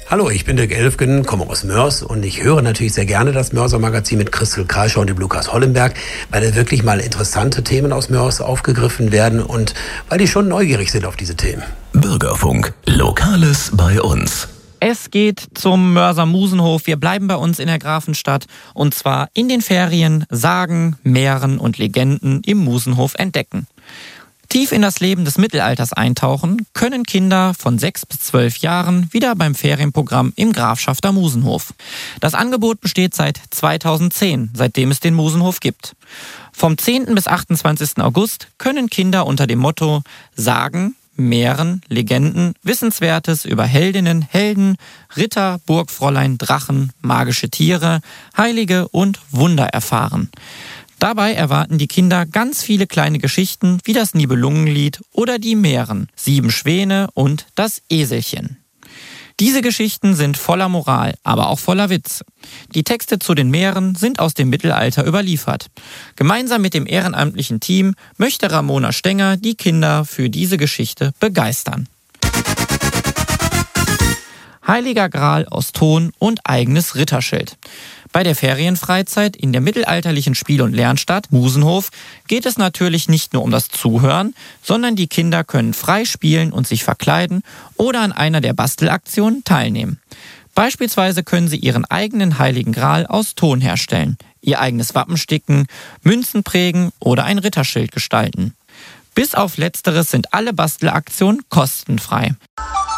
Hallo, ich bin Dirk Elfgen, komme aus Mörs und ich höre natürlich sehr gerne das Mörser Magazin mit Christel Kreischer und dem Lukas Hollenberg, weil da wirklich mal interessante Themen aus Mörs aufgegriffen werden und weil die schon neugierig sind auf diese Themen. Bürgerfunk, Lokales bei uns. Es geht zum Mörser Musenhof. Wir bleiben bei uns in der Grafenstadt und zwar in den Ferien Sagen, Mähren und Legenden im Musenhof entdecken. Tief in das Leben des Mittelalters eintauchen können Kinder von 6 bis 12 Jahren wieder beim Ferienprogramm im Grafschafter Musenhof. Das Angebot besteht seit 2010, seitdem es den Musenhof gibt. Vom 10. bis 28. August können Kinder unter dem Motto Sagen, Mähren, Legenden, Wissenswertes über Heldinnen, Helden, Ritter, Burgfräulein, Drachen, magische Tiere, Heilige und Wunder erfahren. Dabei erwarten die Kinder ganz viele kleine Geschichten wie das Nibelungenlied oder die Mähren, 7 Schwäne und das Eselchen. Diese Geschichten sind voller Moral, aber auch voller Witz. Die Texte zu den Mähren sind aus dem Mittelalter überliefert. Gemeinsam mit dem ehrenamtlichen Team möchte Ramona Stenger die Kinder für diese Geschichte begeistern. Heiliger Gral aus Ton und eigenes Ritterschild. Bei der Ferienfreizeit in der mittelalterlichen Spiel- und Lernstadt Musenhof geht es natürlich nicht nur um das Zuhören, sondern die Kinder können frei spielen und sich verkleiden oder an einer der Bastelaktionen teilnehmen. Beispielsweise können sie ihren eigenen Heiligen Gral aus Ton herstellen, ihr eigenes Wappen sticken, Münzen prägen oder ein Ritterschild gestalten. Bis auf Letzteres sind alle Bastelaktionen kostenfrei.